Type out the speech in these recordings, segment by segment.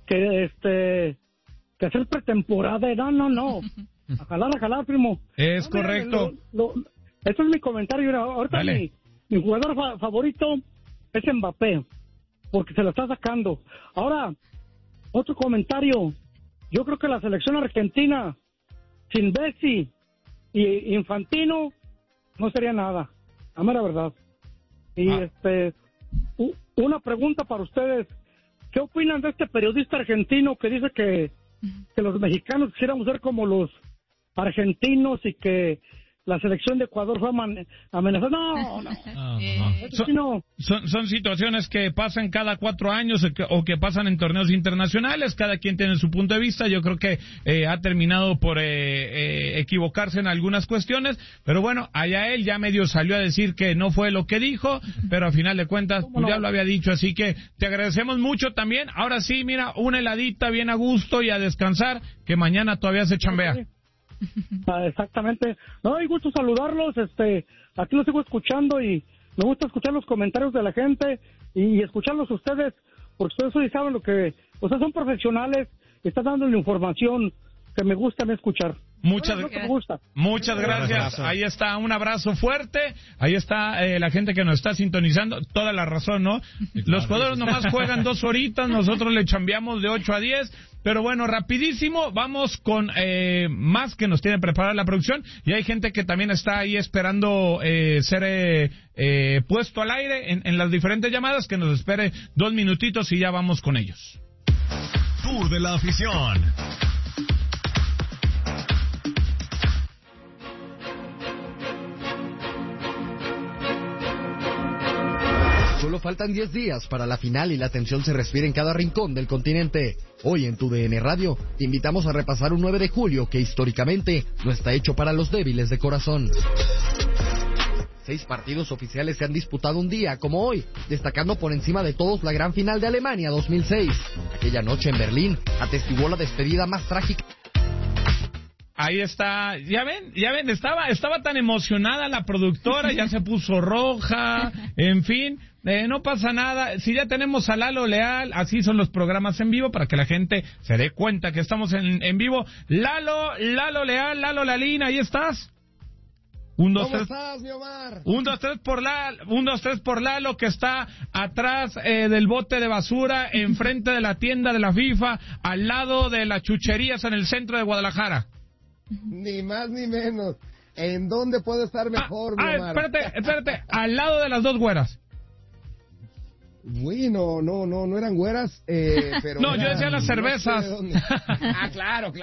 que hacer pretemporada. No. A jalar, primo. Es correcto. Este es mi comentario. Ahorita mi jugador favorito es Mbappé, porque se lo está sacando. Ahora, otro comentario. Yo creo que la selección argentina, sin Messi y Infantino, no sería nada. A mera verdad. Y una pregunta para ustedes. ¿Qué opinan de este periodista argentino que dice que los mexicanos quisiéramos ser como los argentinos y que la selección de Ecuador fue amenazada? No. Son situaciones que pasan cada 4 años o que pasan en torneos internacionales. Cada quien tiene su punto de vista. Yo creo que ha terminado por equivocarse en algunas cuestiones, pero bueno, allá él ya medio salió a decir que no fue lo que dijo, pero a final de cuentas pues, ya lo había dicho, así que te agradecemos mucho también. Ahora sí, mira, una heladita bien a gusto y a descansar, que mañana todavía se chambea. Sí. Exactamente. No, hay gusto saludarlos. Aquí los sigo escuchando y me gusta escuchar los comentarios de la gente y escucharlos ustedes, porque ustedes saben lo que, ustedes son profesionales y están dando la información que me gusta escuchar. Muchas gracias. Ahí está, un abrazo fuerte. Ahí está la gente que nos está sintonizando. Toda la razón, ¿no? Los jugadores nomás juegan 2 horitas, nosotros le chambeamos de 8 a 10. Pero bueno, rapidísimo, vamos con más que nos tiene preparada la producción. Y hay gente que también está ahí esperando ser puesto al aire en las diferentes llamadas. Que nos espere 2 minutitos y ya vamos con ellos. Tour de la afición. Solo faltan 10 días para la final y la tensión se respira en cada rincón del continente. Hoy en tu DN Radio te invitamos a repasar un 9 de julio que históricamente no está hecho para los débiles de corazón. 6 partidos oficiales se han disputado un día como hoy, destacando por encima de todos la gran final de Alemania 2006. Aquella noche en Berlín atestiguó la despedida más trágica. Ahí está, ya ven, estaba tan emocionada la productora, ya se puso roja, en fin, no pasa nada. Si ya tenemos a Lalo Leal, así son los programas en vivo, para que la gente se dé cuenta que estamos en vivo. Lalo Leal, Lalo Lalín, ahí estás. 1, 2, 3. ¿Cómo estás, mi Omar? 1, 2, 3 por Lalo, que está atrás del bote de basura, enfrente de la tienda de la FIFA, al lado de las chucherías en el centro de Guadalajara. Ni más ni menos. ¿En dónde puedo estar mejor, mi Omar? Espérate, al lado de las 2 güeras. Uy, no eran güeras, pero... No, yo decía las cervezas. Claro.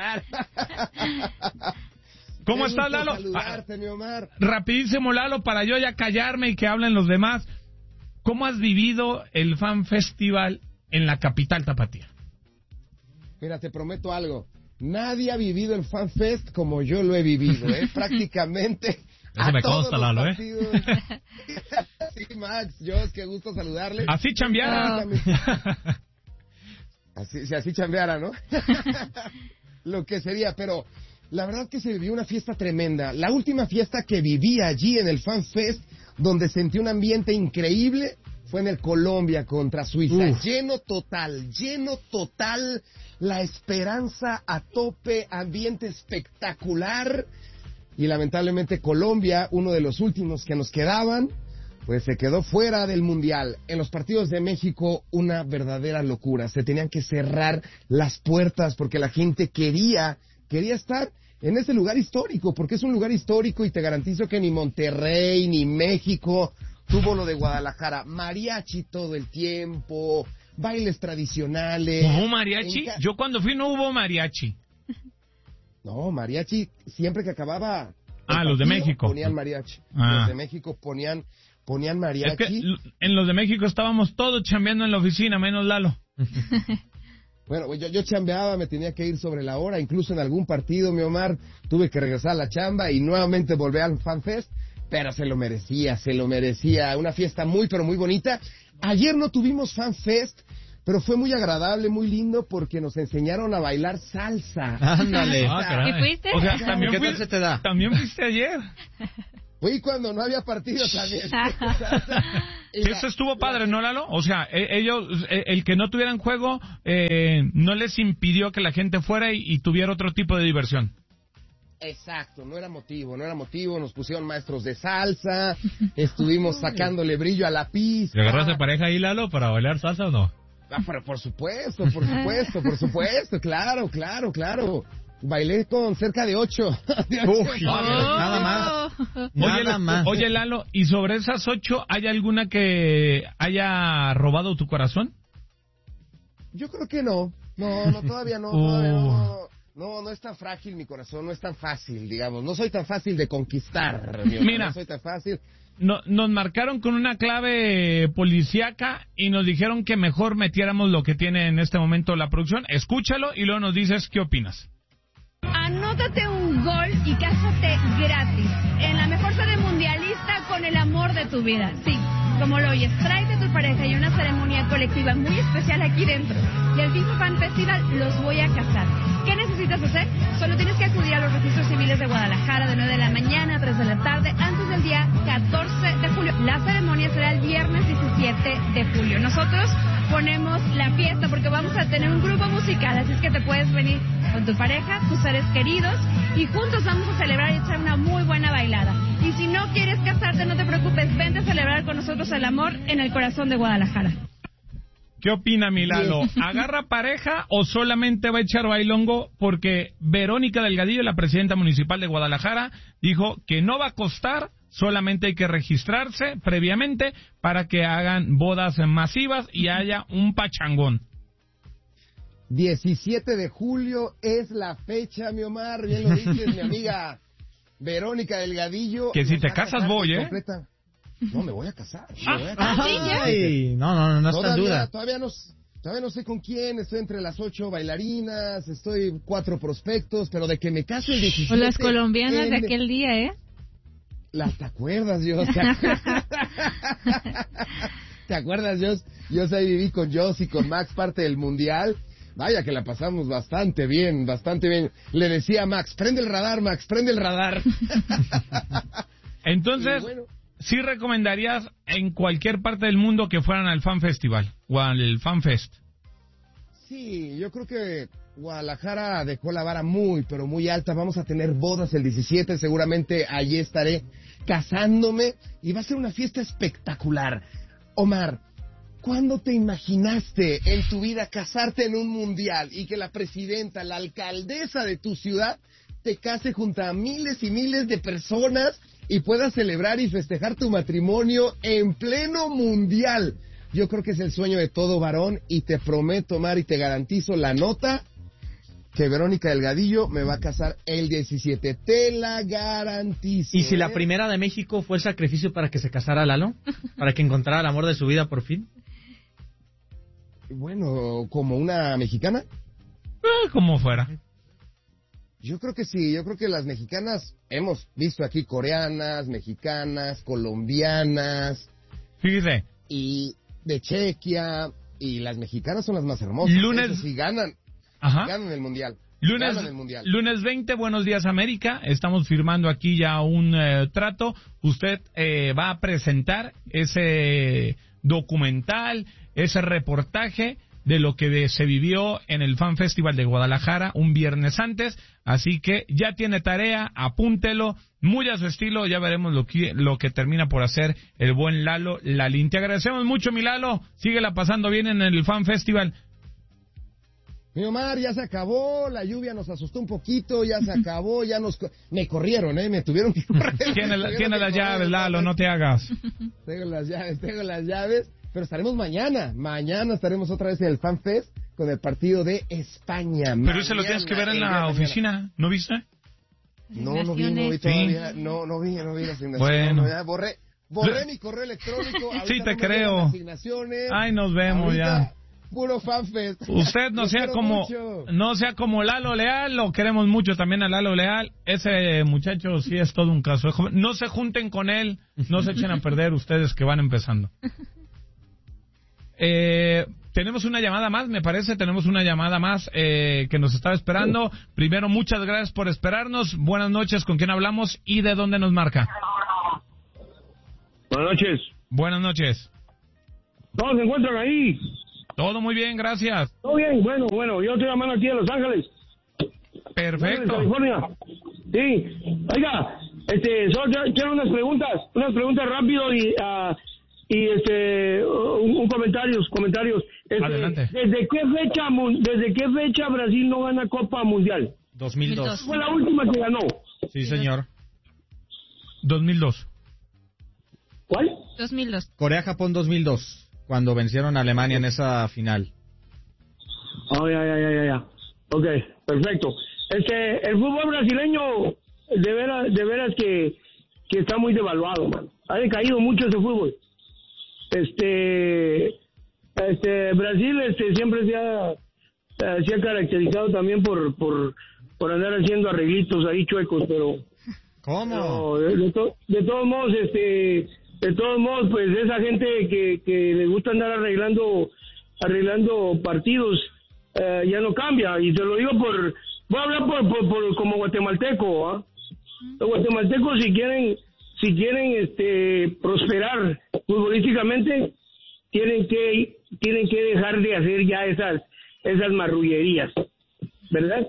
¿Cómo estás, Lalo? Saludarte, mi Omar. Rapidísimo, Lalo, para yo ya callarme y que hablen los demás. ¿Cómo has vivido el Fan Festival en la capital tapatía? Mira, te prometo algo. Nadie ha vivido el Fan Fest como yo lo he vivido, Prácticamente. Eso me consta, Lalo, Sí, Max, Jos, qué gusto saludarle. Así chambeara. Así chambeara, ¿no? Lo que sería, pero la verdad que se vivió una fiesta tremenda. La última fiesta que viví allí en el Fan Fest, donde sentí un ambiente increíble, fue en el Colombia contra Suiza. Lleno total, la esperanza a tope, ambiente espectacular. Y lamentablemente Colombia, uno de los últimos que nos quedaban, pues se quedó fuera del Mundial. En los partidos de México, una verdadera locura. Se tenían que cerrar las puertas porque la gente quería estar en ese lugar histórico, porque es un lugar histórico y te garantizo que ni Monterrey ni México tuvo lo de Guadalajara. Mariachi todo el tiempo, bailes tradicionales. ¿Hubo mariachi? Yo cuando fui no hubo mariachi. No, mariachi, siempre que acababa... los de México. Ponían mariachi. Los de México ponían mariachi. Es que en los de México estábamos todos chambeando en la oficina, menos Lalo. Bueno, yo chambeaba, me tenía que ir sobre la hora, incluso en algún partido, mi Omar, tuve que regresar a la chamba y nuevamente volví al Fan Fest, pero se lo merecía, una fiesta muy, pero muy bonita. Ayer no tuvimos Fan Fest, pero fue muy agradable, muy lindo, porque nos enseñaron a bailar salsa. Ándale. ¿Y fuiste? O sea, ¿Qué tal se te da? ¿También fuiste ayer? Fui cuando no había partido también. Eso estuvo padre, ¿no, Lalo? O sea, ellos, el que no tuvieran juego, no les impidió que la gente fuera y tuviera otro tipo de diversión. Exacto, no era motivo, nos pusieron maestros de salsa, estuvimos sacándole brillo a la pista. ¿Le agarraste pareja ahí, Lalo, para bailar salsa o no? Ah, pero por supuesto, claro. Bailé con cerca de 8. Nada más. Oye, Lalo, ¿y sobre esas 8 hay alguna que haya robado tu corazón? Yo creo que no, todavía no. No es tan frágil mi corazón, no es tan fácil, digamos. No soy tan fácil de conquistar. Mira, no soy tan fácil. Nos marcaron con una clave policíaca y nos dijeron que mejor metiéramos lo que tiene en este momento la producción. Escúchalo y luego nos dices qué opinas. Anótate un gol y cásate gratis en la mejor sede mundialista con el amor de tu vida. Sí, como lo oyes, tráete a tu pareja y una ceremonia colectiva muy especial aquí dentro. Y el FIFA Fan Festival los voy a casar. ¿Qué necesitas hacer? Solo tienes que acudir a los registros civiles de Guadalajara de 9 de la mañana a 3 de la tarde antes del día 14 de julio. La ceremonia será el viernes 17 de julio. Nosotros ponemos la fiesta porque vamos a tener un grupo musical, así es que te puedes venir con tu pareja, tus seres queridos y juntos vamos a celebrar y echar una muy buena bailada. Y si no quieres casarte, no te preocupes, vente a celebrar con nosotros el amor en el corazón de Guadalajara. ¿Qué opina mi Lalo? ¿Agarra pareja o solamente va a echar bailongo? Porque Verónica Delgadillo, la presidenta municipal de Guadalajara, dijo que no va a costar, solamente hay que registrarse previamente para que hagan bodas masivas y haya un pachangón. 17 de julio es la fecha, mi Omar, bien lo dices, mi amiga Verónica Delgadillo. Que si te casas voy, completa. No, me voy a casar. No está en duda. Todavía no sé con quién, estoy entre las 8 bailarinas, estoy 4 prospectos, pero de que me caso el 17... O las colombianas de aquel día, ¿eh? ¿Te acuerdas, Dios? ¿Te acuerdas, Dios? Yo ahí viví con Joss y con Max parte del Mundial. Vaya que la pasamos bastante bien. Le decía a Max, prende el radar, Max, prende el radar. Entonces, ¿sí recomendarías en cualquier parte del mundo que fueran al Fan Festival o al Fan Fest? Sí, yo creo que Guadalajara dejó la vara muy, pero muy alta. Vamos a tener bodas el 17, seguramente allí estaré casándome y va a ser una fiesta espectacular. Omar, ¿cuándo te imaginaste en tu vida casarte en un mundial y que la presidenta, la alcaldesa de tu ciudad, te case junto a miles y miles de personas y puedas celebrar y festejar tu matrimonio en pleno mundial? Yo creo que es el sueño de todo varón y te prometo, Omar, y te garantizo la nota que Verónica Delgadillo me va a casar el 17. Te la garantizo. ¿Y si la primera de México fue el sacrificio para que se casara Lalo? ¿Para que encontrara el amor de su vida por fin? Bueno, ¿como una mexicana? Como fuera. Yo creo que sí, yo creo que las mexicanas, hemos visto aquí coreanas, mexicanas, colombianas. Fíjese. Y de Chequia, y las mexicanas son las más hermosas. Lunes. Eso sí, ganan el Mundial. Lunes 20, Buenos Días América. Estamos firmando aquí ya un trato. Usted va a presentar ese documental, ese reportaje de lo que se vivió en el Fan Festival de Guadalajara un viernes antes. Así que ya tiene tarea, apúntelo, muy a su estilo. Ya veremos lo que termina por hacer el buen Lalo Lalín. Te agradecemos mucho, mi Lalo. Síguela pasando bien en el Fan Festival. Mi Omar, ya se acabó, la lluvia nos asustó un poquito, ya se acabó, me corrieron, me tuvieron que correr. Tiene las llaves, Lalo, no te hagas. Tengo las llaves, pero estaremos mañana estaremos otra vez en el Fan Fest con el partido de España. Pero ese lo tienes que ver en la oficina, ¿no viste? No vi todavía, no vi la asignación. Bueno. Ya borré mi correo electrónico. Sí, te creo. Ay, nos vemos ya. Puro fanfest. Usted no sea como Lalo Leal, lo queremos mucho también a Lalo Leal. Ese muchacho sí es todo un caso. No se junten con él, no se echen a perder ustedes que van empezando. Tenemos una llamada más, me parece, que nos estaba esperando. Primero, muchas gracias por esperarnos. Buenas noches, ¿con quién hablamos y de dónde nos marca? Buenas noches. Buenas noches. todos se encuentran ahí. Todo muy bien, gracias. Todo bien, bueno, yo estoy llamando aquí a Los Ángeles. Perfecto. California. Sí, oiga, solo quiero unas preguntas rápido y comentarios. Adelante. ¿Desde qué fecha Brasil no gana Copa Mundial? 2002. Fue la última que ganó. Sí, señor. 2002. ¿Cuál? 2002. Corea-Japón 2002, cuando vencieron a Alemania en esa final. Oh, ya. Ok, perfecto. El fútbol brasileño, de veras que está muy devaluado, man. Ha decaído mucho ese fútbol. Brasil siempre se ha caracterizado también por andar haciendo arreglitos ahí chuecos, pero ¿cómo? Pero de todos modos, pues esa gente que le gusta andar arreglando partidos ya no cambia, y te lo digo voy a hablar por como guatemalteco, ¿ah? Los guatemaltecos si quieren prosperar futbolísticamente tienen que dejar de hacer ya esas marrullerías, ¿verdad?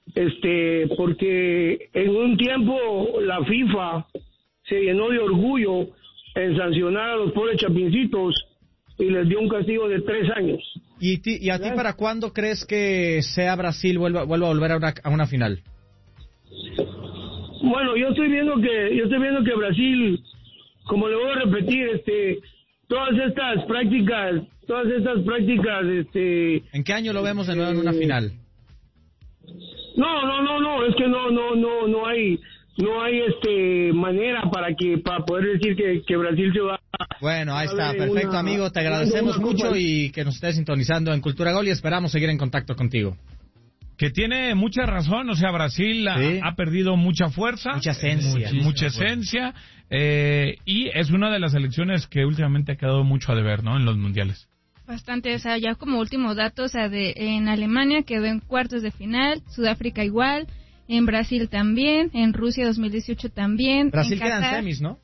Porque en un tiempo la FIFA se llenó de orgullo en sancionar a los pobres chapincitos y les dio un castigo de 3 años. ¿Y a ti para cuándo crees que sea Brasil vuelva a volver a una final? Bueno, yo estoy viendo que Brasil, como le voy a repetir, todas estas prácticas, ¿en qué año lo vemos de nuevo en una final? No, es que no hay manera para poder decir que Brasil se va. Bueno, ahí está, perfecto, amigo, te agradecemos mucho y que nos estés sintonizando en Cultura Gol y esperamos seguir en contacto contigo. Que tiene mucha razón, o sea, Brasil ha perdido mucha fuerza, mucha esencia, y es una de las selecciones que últimamente ha quedado mucho a deber, ¿no?, en los mundiales. Bastante, o sea, ya como último dato, o sea, en Alemania quedó en cuartos de final, Sudáfrica igual, en Brasil también, en Rusia 2018 también. Brasil en Qatar, queda en semis, ¿no?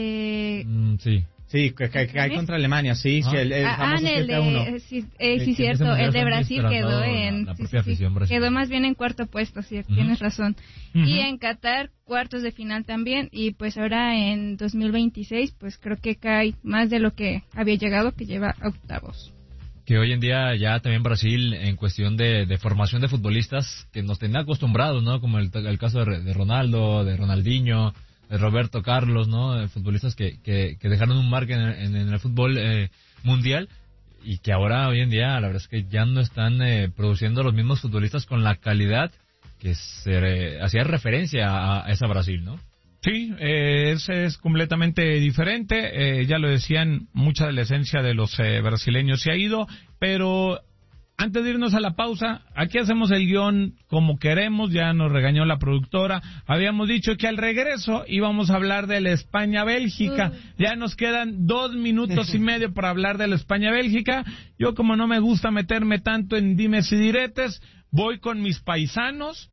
Sí, que hay contra Alemania, sí, el famoso 7-1. Sí, cierto, el de Brasil quedó quedó más bien en cuarto puesto, sí, tienes razón. Y en Qatar, cuartos de final también, y pues ahora en 2026, pues creo que cae más de lo que había llegado, que lleva a octavos. Que hoy en día ya también Brasil, en cuestión de formación de futbolistas, que nos tenía acostumbrados, ¿no? Como el caso de Ronaldo, de Ronaldinho, de Roberto Carlos, ¿no? Futbolistas que dejaron un marco en el fútbol mundial, y que ahora hoy en día la verdad es que ya no están produciendo los mismos futbolistas con la calidad que se hacía referencia a esa Brasil, ¿no? Sí, es completamente diferente, ya lo decían, mucha de la esencia de los brasileños se ha ido, pero antes de irnos a la pausa, aquí hacemos el guión como queremos, ya nos regañó la productora, habíamos dicho que al regreso íbamos a hablar de la España-Bélgica, ya nos quedan 2 minutos y medio para hablar de la España-Bélgica, yo como no me gusta meterme tanto en dimes y diretes, voy con mis paisanos.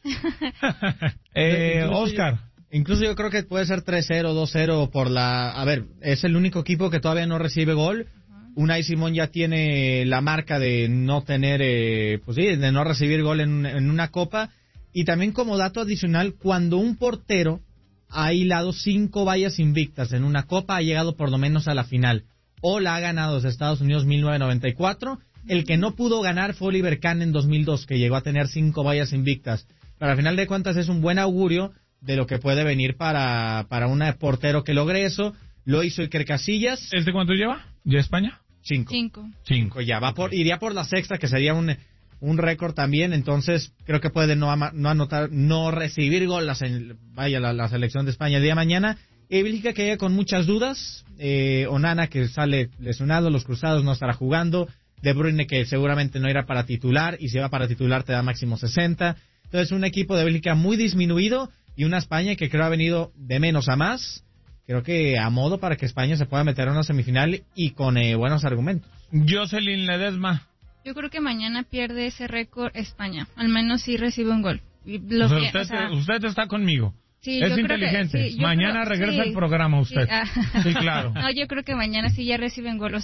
Oscar. Incluso yo creo que puede ser 3-0, 2-0 a ver, es el único equipo que todavía no recibe gol. Unai Simón ya tiene la marca de no tener, de no recibir gol en una copa. Y también como dato adicional, cuando un portero ha hilado 5 vallas invictas en una copa, ha llegado por lo menos a la final. O la ha ganado desde Estados Unidos 1994. El que no pudo ganar fue Oliver Kahn en 2002, que llegó a tener 5 vallas invictas. Pero al final de cuentas es un buen augurio de lo que puede venir para un portero que logre eso. Lo hizo Iker Casillas. ¿Este cuánto lleva? ¿Ya España? 5. Ya iría por la sexta, que sería un récord también. Entonces creo que puede no recibir gol la selección de España el día de mañana. Bélgica que llega con muchas dudas. Onana que sale lesionado, los cruzados no estará jugando. De Bruyne que seguramente no irá para titular, y si va para titular te da máximo 60. Entonces un equipo de Bélgica muy disminuido, y una España que creo ha venido de menos a más. Creo que a modo para que España se pueda meter a una semifinal y con buenos argumentos. Jocelyn Ledesma. Yo creo que mañana pierde ese récord España. Al menos sí recibe un gol. Usted está conmigo. Sí, es inteligente. Sí, mañana regresa al programa usted. Sí, claro. No, yo creo que mañana sí ya reciben gol. O sea,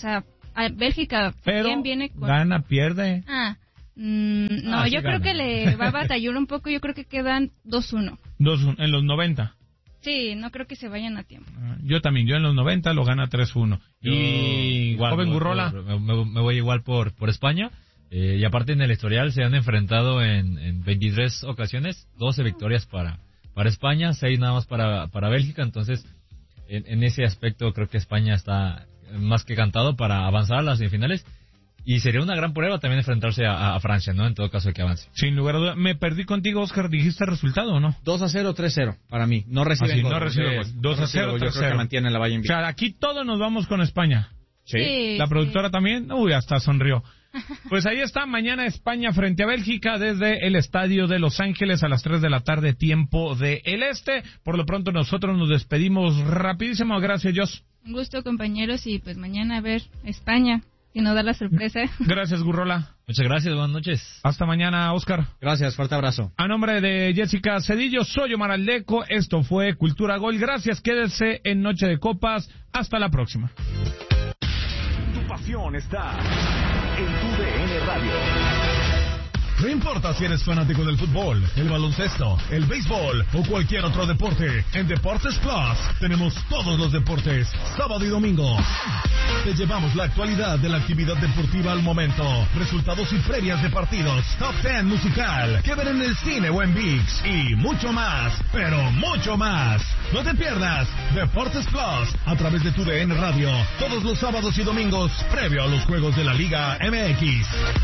Bélgica pero viene con... gana, pierde. No, yo creo que le va a batallar un poco. Yo creo que quedan 2-1. 2-1 en los 90. Sí, no creo que se vayan a tiempo. Yo también, yo en los 90 lo gana 3-1. Y igual, joven Gurrola. Me voy igual por España. Y aparte en el historial se han enfrentado en 23 ocasiones, 12 victorias para España, 6 nada más para Bélgica. Entonces, en ese aspecto creo que España está más que cantado para avanzar a las semifinales. Y sería una gran prueba también enfrentarse a Francia, ¿no? En todo caso de que avance. Sin lugar a dudas. Me perdí contigo, Oscar. ¿Dijiste el resultado o no? 2-0, 3-0 para mí. No reciben gol. No reciben gol. 2-0, 3-0. Yo creo que mantiene la valla invicta. O sea, aquí todos nos vamos con España. Sí. La productora también. Uy, hasta sonrió. Pues ahí está. Mañana España frente a Bélgica desde el Estadio de Los Ángeles a las 3 de la tarde, tiempo del Este. Por lo pronto nosotros nos despedimos rapidísimo. Gracias, Jos. Un gusto, compañeros. Y pues mañana a ver España. Si no da la sorpresa. Gracias, Gurrola. Muchas gracias, buenas noches. Hasta mañana, Oscar. Gracias, fuerte abrazo. A nombre de Jessica Cedillo, soy Omar Aldeco. Esto fue Cultura Gol. Gracias, quédese en Noche de Copas. Hasta la próxima. Tu pasión está en tu DN Radio. No importa si eres fanático del fútbol, el baloncesto, el béisbol o cualquier otro deporte, en Deportes Plus tenemos todos los deportes, sábado y domingo. Te llevamos la actualidad de la actividad deportiva al momento, resultados y previas de partidos, top 10 musical, que ver en el cine o en ViX y mucho más, pero mucho más. No te pierdas Deportes Plus a través de tu DN Radio, todos los sábados y domingos, previo a los juegos de la Liga MX.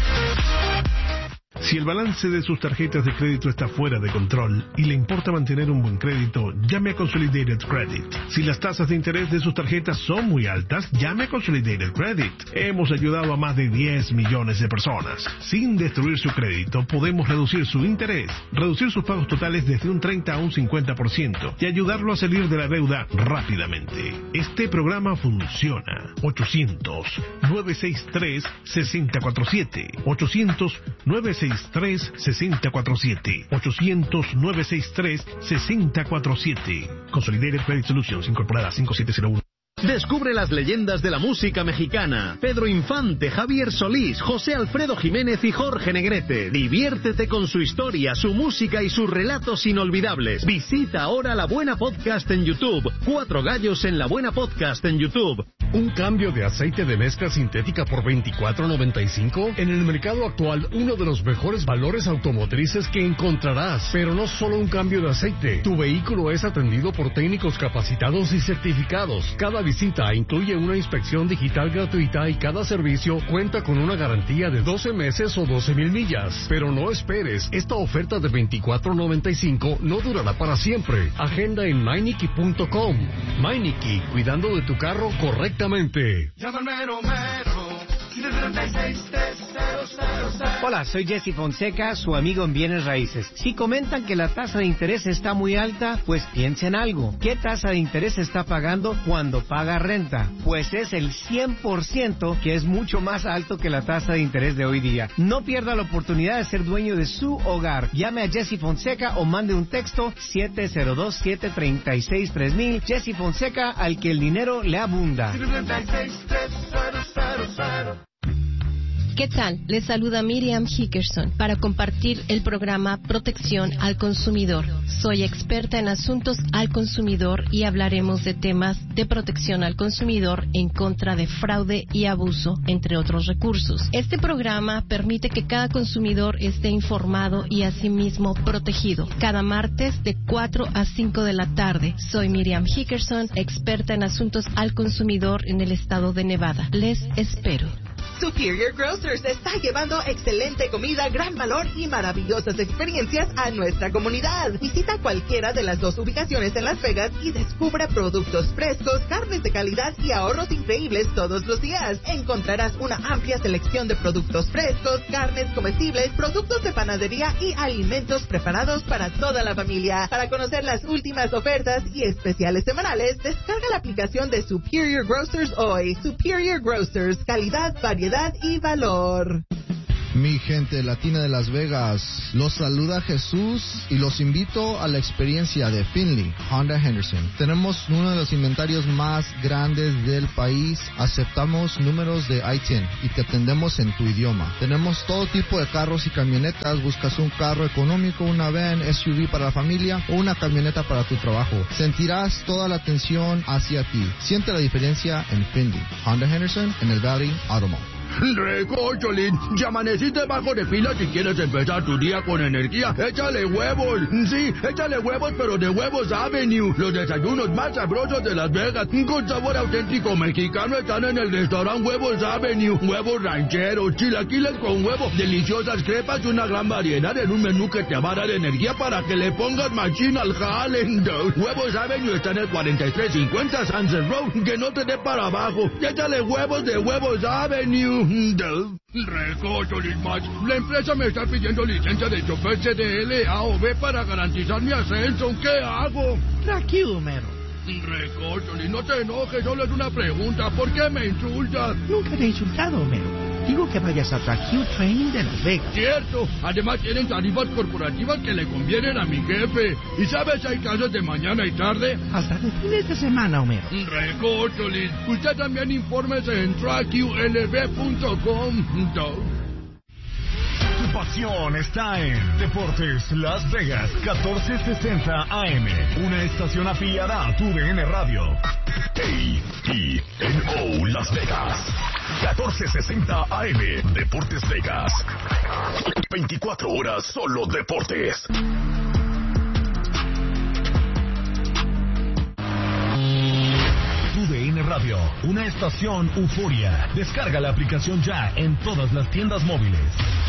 Si el balance de sus tarjetas de crédito está fuera de control y le importa mantener un buen crédito, llame a Consolidated Credit. Si las tasas de interés de sus tarjetas son muy altas, llame a Consolidated Credit. Hemos ayudado a más de 10 millones de personas. Sin destruir su crédito, podemos reducir su interés, reducir sus pagos totales desde un 30 a un 50% y ayudarlo a salir de la deuda rápidamente. Este programa funciona. 800-963-6047. 800-963-6047. 800-963-6047. Consolidated Credit Solutions, incorporada 5701. Descubre las leyendas de la música mexicana. Pedro Infante, Javier Solís, José Alfredo Jiménez y Jorge Negrete. Diviértete con su historia, su música y sus relatos inolvidables. Visita ahora La Buena Podcast en YouTube. 4 gallos en La Buena Podcast en YouTube. ¿Un cambio de aceite de mezcla sintética por $24.95? En el mercado actual, uno de los mejores valores automotrices que encontrarás. Pero no solo un cambio de aceite. Tu vehículo es atendido por técnicos capacitados y certificados. Cada visita incluye una inspección digital gratuita y cada servicio cuenta con una garantía de 12 meses o 12,000 millas. Pero no esperes, esta oferta de $24.95 no durará para siempre. Agenda en Meineke.com. Meineke, cuidando de tu carro correctamente. Hola, soy Jesse Fonseca, su amigo en Bienes Raíces. Si comentan que la tasa de interés está muy alta, pues piensen algo. ¿Qué tasa de interés está pagando cuando paga renta? Pues es el 100%, que es mucho más alto que la tasa de interés de hoy día. No pierda la oportunidad de ser dueño de su hogar. Llame a Jesse Fonseca o mande un texto 702-736-3000. Jesse Fonseca, al que el dinero le abunda. ¿Qué tal? Les saluda Miriam Hickerson para compartir el programa Protección al Consumidor. Soy experta en asuntos al consumidor y hablaremos de temas de protección al consumidor en contra de fraude y abuso, entre otros recursos. Este programa permite que cada consumidor esté informado y asimismo protegido. Cada martes de 4 a 5 de la tarde. Soy Miriam Hickerson, experta en asuntos al consumidor en el estado de Nevada. Les espero. Superior Grocers está llevando excelente comida, gran valor y maravillosas experiencias a nuestra comunidad. Visita cualquiera de las 2 ubicaciones en Las Vegas y descubre productos frescos, carnes de calidad y ahorros increíbles todos los días. Encontrarás una amplia selección de productos frescos, carnes comestibles, productos de panadería y alimentos preparados para toda la familia. Para conocer las últimas ofertas y especiales semanales, descarga la aplicación de Superior Grocers hoy. Superior Grocers, calidad, variedad y valor. Mi gente latina de Las Vegas, los saluda Jesús y los invito a la experiencia de Finley Honda Henderson. Tenemos uno de los inventarios más grandes del país. Aceptamos números de I-10 y te atendemos en tu idioma. Tenemos todo tipo de carros y camionetas. Buscas un carro económico, una van, SUV para la familia o una camioneta para tu trabajo. Sentirás toda la atención hacia ti. Siente la diferencia en Finley Honda Henderson en el Valley Auto Mall. Recocholín, ya amaneciste bajo de pila si quieres empezar tu día con energía. Échale huevos, sí, échale huevos, pero de Huevos Avenue. Los desayunos más sabrosos de Las Vegas, con sabor auténtico mexicano, están en el restaurante Huevos Avenue. Huevos rancheros, chilaquiles con huevo, deliciosas crepas y una gran variedad en un menú que te va a dar energía para que le pongas machín al jale. Huevos Avenue está en el 4350 Sunset Road, que no te dé para abajo. Échale huevos de Huevos Avenue. Recocholín más. La empresa me está pidiendo licencia de chofer CDL A o B para garantizar mi ascenso. ¿Qué hago? Tranquilo, Homero. Recocholín, no te enojes, solo es una pregunta. ¿Por qué me insultas? Nunca te he insultado, Homero. Digo que vayas a Track Training de Las Vegas. Cierto. Además tienen tarifas corporativas que le convienen a mi jefe. ¿Y sabes si hay clases de mañana y tarde? Hasta de fines de semana, Homero. Recocholín. Usted también infórmese en trackqlb.com. Tu pasión está en Deportes Las Vegas 1460 AM, una estación afiliada a tu DN Radio. AENO Las Vegas 1460 AM, Deportes Vegas. 24 horas solo deportes. Tu DN Radio, una estación euforia. Descarga la aplicación ya en todas las tiendas móviles.